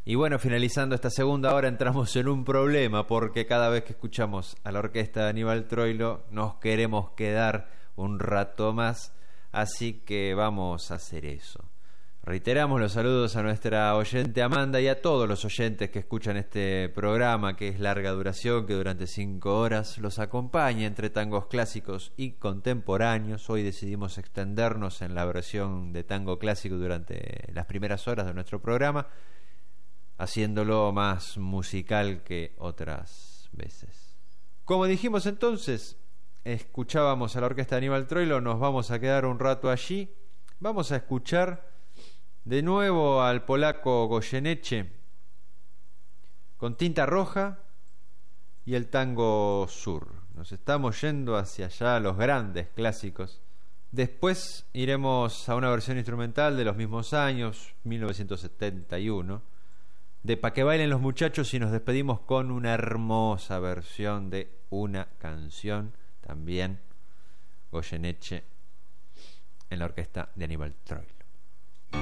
Y bueno, finalizando esta segunda hora entramos en un problema porque cada vez que escuchamos a la orquesta de Aníbal Troilo nos queremos quedar un rato más, así que vamos a hacer eso. Reiteramos los saludos a nuestra oyente Amanda y a todos los oyentes que escuchan este programa, que es larga duración, que durante 5 horas los acompaña entre tangos clásicos y contemporáneos. Hoy decidimos extendernos en la versión de tango clásico durante las primeras horas de nuestro programa, haciéndolo más musical que otras veces. Como dijimos entonces, escuchábamos a la orquesta de Aníbal Troilo, nos vamos a quedar un rato allí. Vamos a escuchar de nuevo al polaco Goyeneche con Tinta Roja y el tango Sur. Nos estamos yendo hacia allá, los grandes clásicos. Después iremos a una versión instrumental de los mismos años, 1971, de Pa' que bailen los muchachos, y nos despedimos con una hermosa versión de una canción, también Goyeneche en la orquesta de Aníbal Troilo.